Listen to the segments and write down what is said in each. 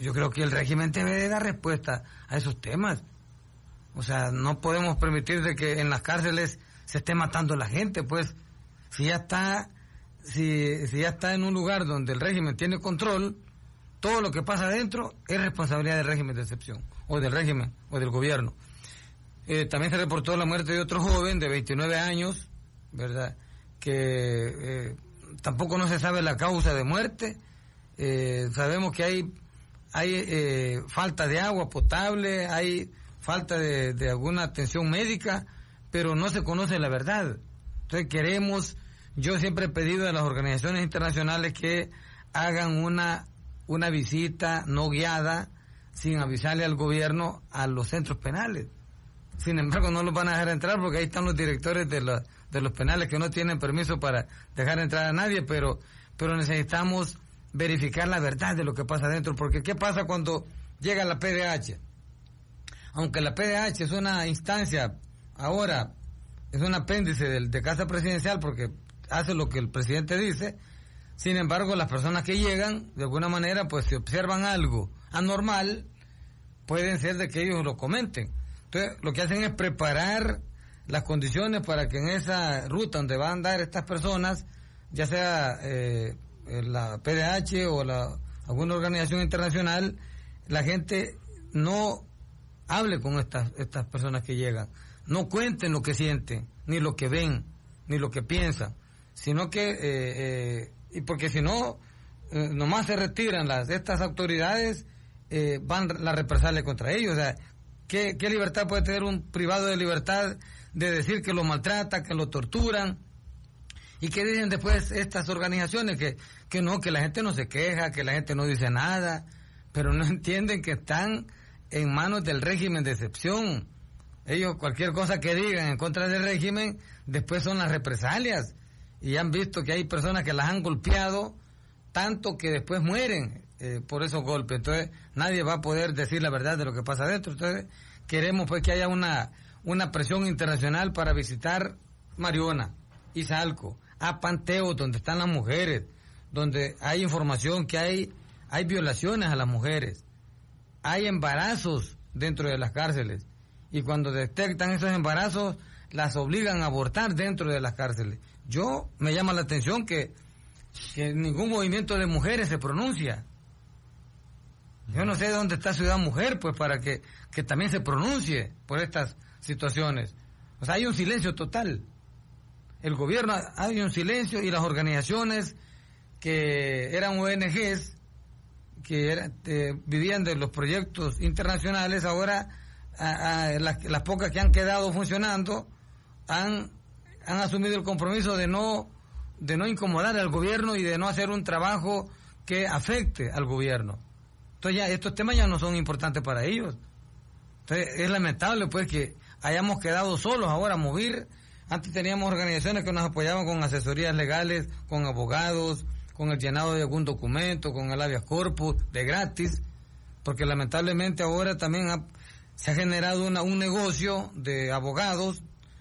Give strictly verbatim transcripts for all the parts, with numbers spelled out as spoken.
yo creo que el régimen debe de dar respuesta a esos temas. O sea, no podemos permitir de que en las cárceles se esté matando la gente, pues, si ya está, si, si ya está en un lugar donde el régimen tiene control, todo lo que pasa adentro es responsabilidad del régimen de excepción, o del régimen, o del gobierno. Eh, también se reportó la muerte de otro joven de veintinueve años, ¿verdad?, que eh, tampoco no se sabe la causa de muerte. Eh, sabemos que hay, hay eh, falta de agua potable, hay falta de, de alguna atención médica, pero no se conoce la verdad. Entonces queremos, yo siempre he pedido a las organizaciones internacionales que hagan una, una visita no guiada, sin avisarle al gobierno, a los centros penales. Sin embargo, no los van a dejar entrar porque ahí están los directores de, la, de los penales que no tienen permiso para dejar entrar a nadie, pero, pero necesitamos verificar la verdad de lo que pasa adentro, porque ¿qué pasa cuando llega la P D H? Aunque la P D H es una instancia, ahora es un apéndice del, de Casa Presidencial porque hace lo que el presidente dice, sin embargo las personas que llegan, de alguna manera, pues si observan algo anormal, pueden ser de que ellos lo comenten. Entonces lo que hacen es preparar las condiciones para que en esa ruta donde van a andar estas personas, ya sea eh, la P D H o la, alguna organización internacional, la gente no hable con estas estas personas que llegan, no cuenten lo que sienten, ni lo que ven, ni lo que piensan, sino que, eh, eh, y porque si no, eh, nomás se retiran las estas autoridades, eh, van la represalia contra ellos. O sea, ¿qué, ¿qué libertad puede tener un privado de libertad de decir que lo maltrata, que lo torturan? ¿Y qué dicen después estas organizaciones? Que, que no, que la gente no se queja, que la gente no dice nada, pero no entienden que están en manos del régimen de excepción. Ellos, cualquier cosa que digan en contra del régimen, después son las represalias. Y han visto que hay personas que las han golpeado tanto que después mueren eh, por esos golpes. Entonces, nadie va a poder decir la verdad de lo que pasa adentro. Entonces, queremos pues que haya una, una presión internacional para visitar Mariona, Izalco, a Panteos, donde están las mujeres, donde hay información que hay, hay violaciones a las mujeres. Hay embarazos dentro de las cárceles y cuando detectan esos embarazos las obligan a abortar dentro de las cárceles. Yo me llama la atención que, que ningún movimiento de mujeres se pronuncia. Yo no sé de dónde está Ciudad Mujer, pues para que, que también se pronuncie por estas situaciones. O sea, hay un silencio total. El gobierno, hay un silencio y las organizaciones que eran O N Ges, que era, eh, vivían de los proyectos internacionales, ahora a, a, las, las pocas que han quedado funcionando han, han asumido el compromiso de no, de no incomodar al gobierno y de no hacer un trabajo que afecte al gobierno. Entonces ya estos temas ya no son importantes para ellos. Entonces es lamentable pues que hayamos quedado solos ahora a mover. Antes teníamos organizaciones que nos apoyaban con asesorías legales, con abogados, con el llenado de algún documento, con el habeas corpus, de gratis, porque lamentablemente ahora también ha, se ha generado una, un negocio de abogados,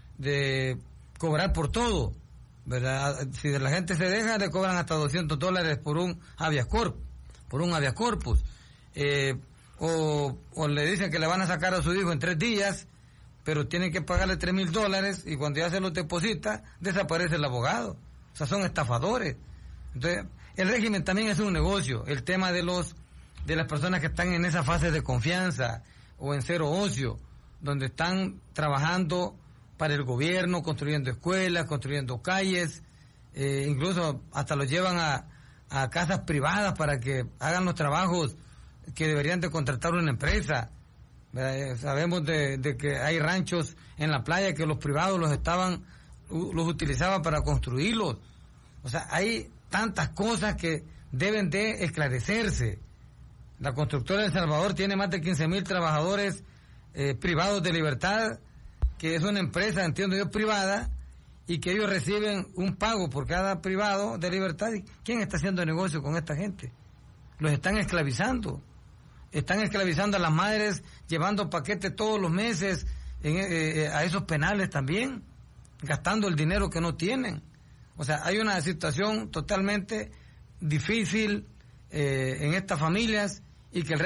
de cobrar por todo, ¿verdad? Si la gente se deja, le cobran hasta doscientos dólares por un habeas corpus, por un habeas corpus, eh, o, o le dicen que le van a sacar a su hijo en tres días, pero tienen que pagarle tres mil dólares, y cuando ya se los deposita, desaparece el abogado. O sea, son estafadores. Entonces, el régimen también es un negocio. El tema de los de las personas que están en esa fase de confianza o en cero ocio, donde están trabajando para el gobierno, construyendo escuelas, construyendo calles, eh, incluso hasta los llevan a, a casas privadas para que hagan los trabajos que deberían de contratar una empresa. Eh, sabemos de, de que hay ranchos en la playa que los privados los estaban, los utilizaban para construirlos. O sea, hay tantas cosas que deben de esclarecerse. La constructora de El Salvador tiene más de quince mil trabajadores eh, privados de libertad, que es una empresa, entiendo yo, privada, y que ellos reciben un pago por cada privado de libertad. ¿Quién está haciendo negocio con esta gente? Los están esclavizando. Están esclavizando a las madres, llevando paquetes todos los meses en, eh, a esos penales también, gastando el dinero que no tienen. O sea, hay una situación totalmente difícil eh, en estas familias y que el